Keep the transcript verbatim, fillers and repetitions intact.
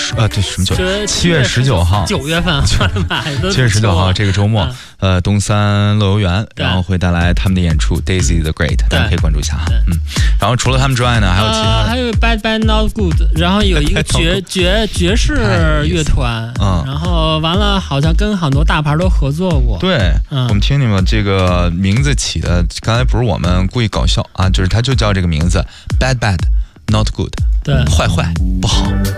十呃对什么九七月十九号， 九月份买的七月十九号这个周末，嗯、呃东三乐游园，然后会带来他们的演出 Daisy the Great， 大家可以关注一下哈。嗯，然后除了他们之外呢，还有其他的、 呃，还有 Bad Bad Not Good， 然后有一个爵爵爵士乐团，嗯，然后完了好像跟很多大牌都合作过。 对，嗯、我们听听吧，这个名字起的，刚才不是我们故意搞笑啊，就是它就叫这个名字 Bad Bad Not Good， 对， 坏坏不好。